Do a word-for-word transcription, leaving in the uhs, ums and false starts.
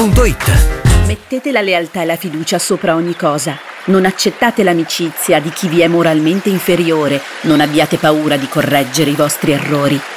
punto it. Mettete la lealtà e la fiducia sopra ogni cosa. Non accettate l'amicizia di chi vi è moralmente inferiore. Non abbiate paura di correggere i vostri errori.